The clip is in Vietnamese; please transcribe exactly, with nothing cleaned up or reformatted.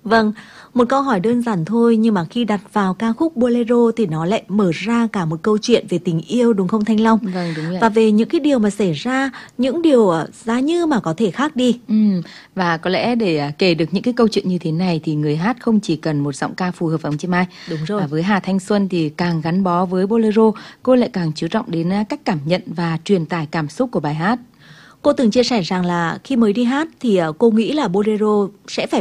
Vâng, một câu hỏi đơn giản thôi nhưng mà khi đặt vào ca khúc Bolero thì nó lại mở ra cả một câu chuyện về tình yêu, đúng không Thanh Long? Vâng, đúng vậy. Và về những cái điều mà xảy ra, những điều ờ, giá như mà có thể khác đi. Ừ, và có lẽ để à, kể được những cái câu chuyện như thế này thì người hát không chỉ cần một giọng ca phù hợp với ông Chi Mai. Đúng rồi. Và với Hà Thanh Xuân thì càng gắn bó với Bolero, cô lại càng chú trọng đến à, cách cảm nhận và truyền tải cảm xúc của bài hát. Cô từng chia sẻ rằng là khi mới đi hát thì ờ, cô nghĩ là Bolero sẽ phải